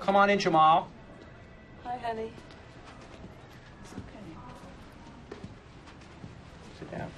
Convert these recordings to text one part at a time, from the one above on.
Come on in, Jamal. Hi, honey. It's okay. Sit down.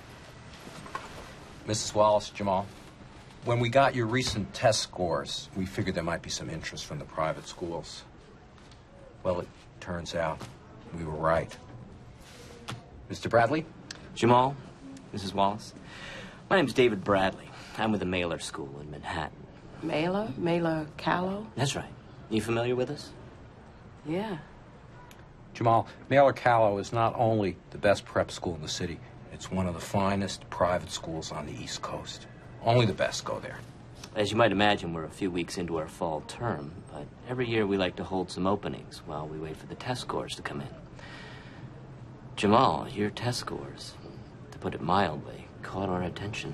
Mrs. Wallace, Jamal, when we got your recent test scores, we figured there might be some interest from the private schools. Well, it turns out we were right. Mr. Bradley? Jamal, Mrs. Wallace. My name's David Bradley. I'm with the Mailer School in Manhattan. Mailer? Mailer Callow? That's right. You familiar with us? Yeah. Jamal, Mailer Callow is not only the best prep school in the city, it's one of the finest private schools on the East Coast. Only the best go there. As you might imagine, we're a few weeks into our fall term, but every year we like to hold some openings while we wait for the test scores to come in. Jamal, your test scores, to put it mildly, caught our attention.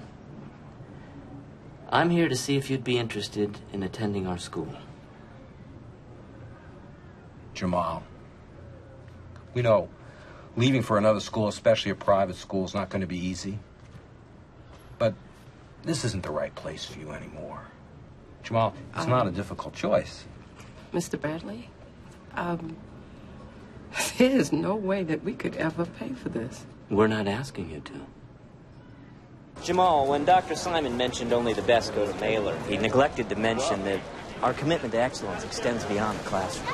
I'm here to see if you'd be interested in attending our school. Jamal, we know leaving for another school, especially a private school, is not going to be easy. But this isn't the right place for you anymore. Jamal, it's not a difficult choice. Mr. Bradley, there's no way that we could ever pay for this. We're not asking you to. Jamal, when Dr. Simon mentioned only the best go to Mailer, he neglected to mention that our commitment to excellence extends beyond the classroom.